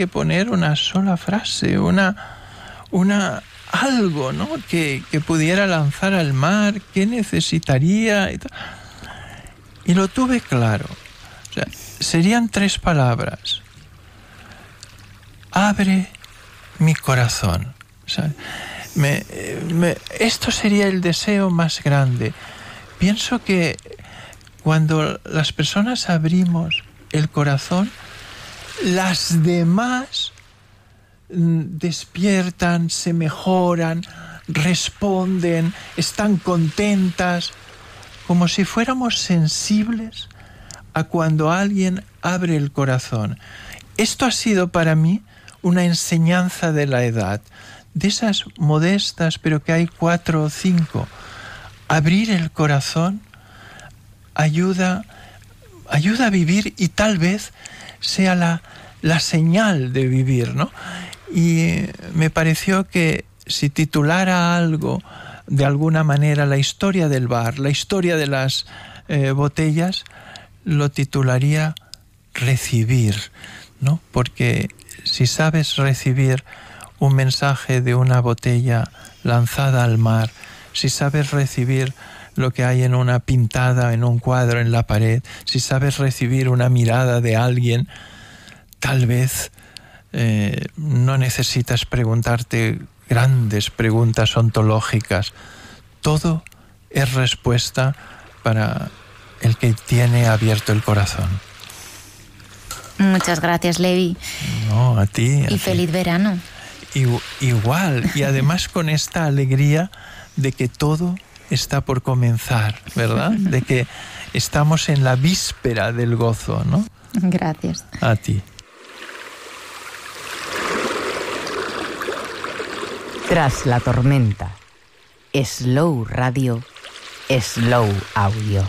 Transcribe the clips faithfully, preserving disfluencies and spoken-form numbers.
que poner una sola frase, una, una algo, ¿no? Que, que pudiera lanzar al mar, qué necesitaría y tal. Y lo tuve claro. O sea, serían tres palabras. Abre mi corazón. O sea, me, me, esto sería el deseo más grande. Pienso que cuando las personas abrimos el corazón, las demás despiertan, se mejoran, responden, están contentas, como si fuéramos sensibles a cuando alguien abre el corazón. Esto ha sido para mí una enseñanza de la edad, de esas modestas, pero que hay cuatro o cinco. Abrir el corazón ayuda, ayuda a vivir y tal vez sea la, la señal de vivir, ¿no? Y me pareció que si titulara algo de alguna manera la historia del bar, la historia de las eh, botellas, lo titularía Recibir, ¿no? Porque si sabes recibir un mensaje de una botella lanzada al mar, si sabes recibir lo que hay en una pintada, en un cuadro, en la pared, si sabes recibir una mirada de alguien, tal vez eh, no necesitas preguntarte grandes preguntas ontológicas. Todo es respuesta para el que tiene abierto el corazón. Muchas gracias, Levi. No, a ti. A y ti. Feliz verano. Igual, y además con esta alegría de que todo está por comenzar, ¿verdad? De que estamos en la víspera del gozo, ¿no? Gracias. A ti. Tras la tormenta. Slow Radio, Slow Audio.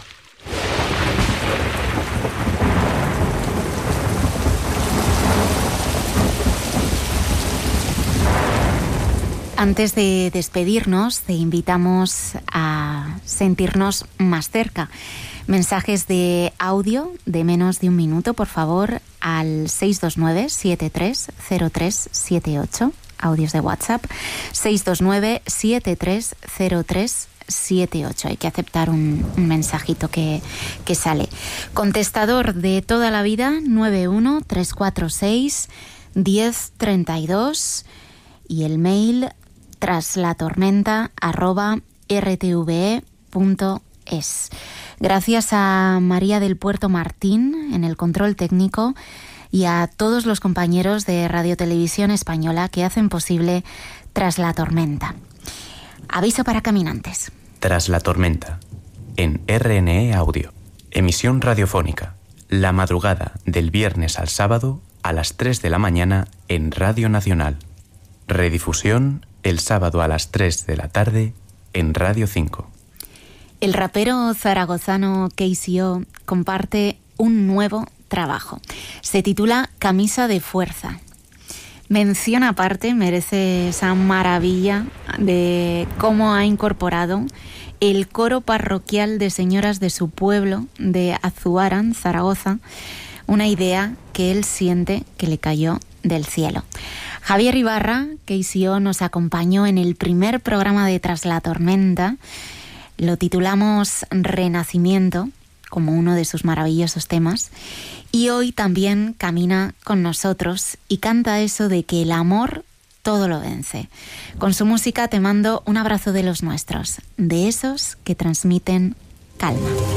Antes de despedirnos, te invitamos a sentirnos más cerca. Mensajes de audio de menos de un minuto, por favor, al seis dos nueve, siete tres cero tres siete ocho. Audios de WhatsApp, seis dos nueve, siete tres cero tres siete ocho. Hay que aceptar un, un mensajito que, que sale. Contestador de toda la vida, nueve uno tres cuatro seis uno cero tres dos. Y el mail traslatormenta arroba r t v e punto es. Gracias a María del Puerto Martín en el control técnico y a todos los compañeros de Radio Televisión Española que hacen posible Tras la Tormenta. Aviso para caminantes. Tras la Tormenta, en R N E Audio. Emisión radiofónica, la madrugada del viernes al sábado a las tres de la mañana en Radio Nacional. Redifusión el sábado a las tres de la tarde en Radio cinco. El rapero zaragozano K C O comparte un nuevo trabajo. Se titula Camisa de Fuerza. Mención aparte merece esa maravilla de cómo ha incorporado el coro parroquial de señoras de su pueblo, de Azuaran, Zaragoza, una idea que él siente que le cayó del cielo. Javier Ibarra, K C O, nos acompañó en el primer programa de Tras la Tormenta. Lo titulamos Renacimiento, como uno de sus maravillosos temas. Y hoy también camina con nosotros y canta eso de que el amor todo lo vence. Con su música te mando un abrazo de los nuestros, de esos que transmiten calma.